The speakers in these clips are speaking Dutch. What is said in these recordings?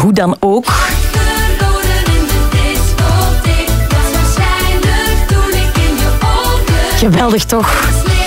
Hoe dan ook. Geweldig toch?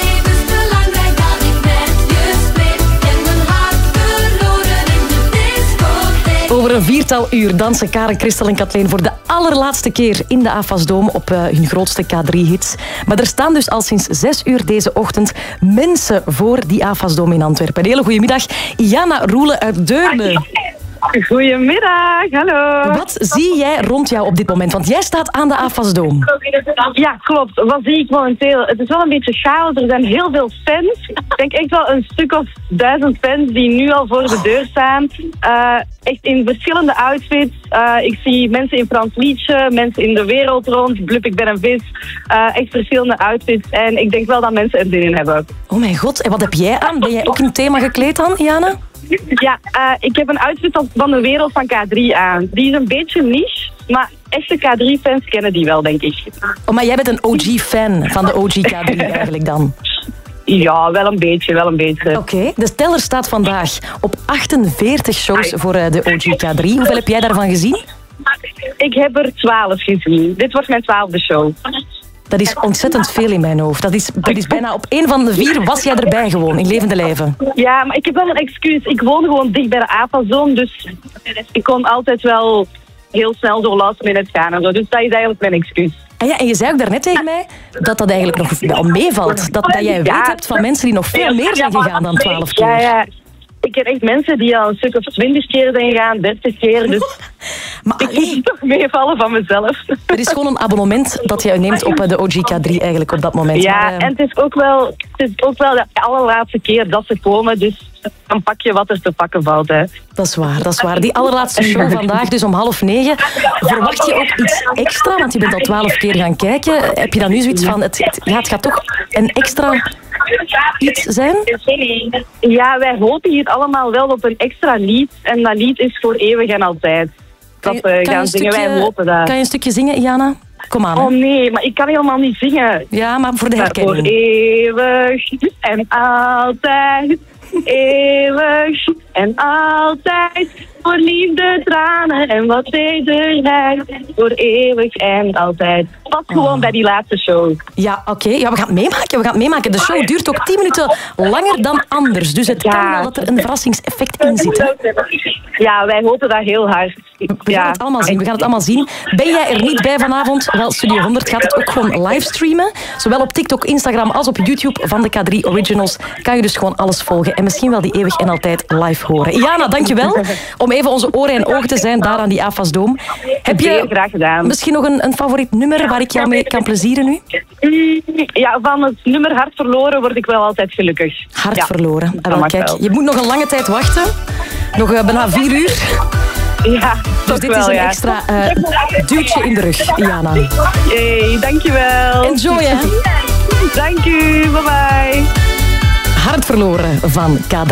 Over een 4-tal uur dansen Karen, Christel en Kathleen voor de allerlaatste keer in de AFAS Dome op hun grootste K3-hits. Maar er staan dus al sinds 6 uur deze ochtend mensen voor die AFAS Dome in Antwerpen. Een hele goede middag, Jana Roelen uit Deurne. Goedemiddag, hallo. Wat zie jij rond jou op dit moment? Want jij staat aan de AFAS Dome. Ja, klopt. Wat zie ik momenteel? Het is wel een beetje chaos. Er zijn heel veel fans. Ik denk echt wel een stuk of 1000 fans die nu al voor de deur staan. Echt in verschillende outfits. Ik zie mensen in Frans liedje, mensen in de wereld rond, Blub, ik ben een vis. Echt verschillende outfits. En ik denk wel dat mensen er zin in hebben. Oh mijn god, en wat heb jij aan? Ben jij ook in thema gekleed dan, Jana? Ja, ik heb een outfit van de wereld van K3 aan. Die is een beetje niche, maar echte K3-fans kennen die wel, denk ik. Oh, maar jij bent een OG-fan van de OG K3 eigenlijk dan? Ja, wel een beetje. Oké, de teller staat vandaag op 48 shows voor de OG K3. Hoeveel heb jij daarvan gezien? Ik heb er 12 gezien. Dit wordt mijn 12e show. Dat is ontzettend veel in mijn hoofd. Dat is bijna op 1 van de 4 was jij erbij gewoon, in levende lijven. Ja, maar ik heb wel een excuus. Ik woon gewoon dicht bij de AFAS Dome, dus ik kon altijd wel heel snel door last minute gaan en zo. Dus dat is eigenlijk mijn excuus. En je zei ook daarnet tegen mij dat dat eigenlijk nog wel meevalt. Dat jij weet hebt van mensen die nog veel meer zijn gegaan dan 12 keer. Ja. Ik ken echt mensen die al een stuk of 20 keer zijn gegaan, 30 keer. Dus maar ik moet toch meevallen van mezelf. Er is gewoon een abonnement dat jij neemt op de OG K3 eigenlijk op dat moment. Ja, maar, en het is ook wel de allerlaatste keer dat ze komen, dus dan pak je wat er te pakken valt. Hè. Dat is waar. Die allerlaatste show vandaag, dus om 8:30. Verwacht je ook iets extra? Want je bent al 12 keer gaan kijken. Heb je dan nu zoiets van, het gaat toch een extra iets zijn? Ja, wij hopen hier allemaal wel op een extra lied. En dat lied is voor eeuwig en altijd. Dat we gaan zingen, wij hopen dat. Kan je een stukje zingen, Jana? Kom aan. Oh nee, maar ik kan helemaal niet zingen. Ja, maar voor de herkenning. Voor eeuwig en altijd. Eeuwig en altijd. Voor liefde, tranen en wat tederheid. Voor eeuwig en altijd. Pas gewoon bij die laatste show. Ja, oké. Ja, we gaan het meemaken. De show duurt ook 10 minuten langer dan anders. Dus het kan wel dat er een verrassingseffect in zit. Hè? Ja, wij hopen dat heel hard. We gaan het allemaal zien. Ben jij er niet bij vanavond? Wel, Studio 100 gaat het ook gewoon livestreamen. Zowel op TikTok, Instagram als op YouTube van de K3 Originals kan je dus gewoon alles volgen. En misschien wel die eeuwig en altijd live horen. Jana, dankjewel om even onze oren en ogen te zijn daar aan die AFAS Dome. Heb je graag gedaan. Misschien nog een favoriet nummer waar ik jou mee kan plezieren nu? Ja, van het nummer Hart verloren word ik wel altijd gelukkig. Hart verloren. Kijk, je moet nog een lange tijd wachten. Nog bijna 4 uur. Ja, dus dit is een extra duwtje in de rug, Jana. Hey, dankjewel. Enjoy, hè. Dank u, bye bye. Hart verloren van K3.